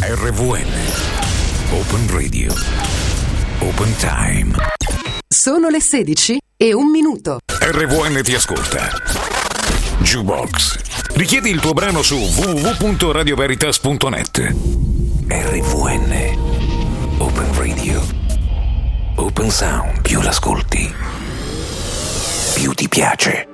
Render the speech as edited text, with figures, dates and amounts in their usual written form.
RVN Open Radio Open Time. Sono le 16:01. RVN ti ascolta. Jukebox. Richiedi il tuo brano su www.radioveritas.net. RVN Open Radio Open Sound. Più l'ascolti, più ti piace.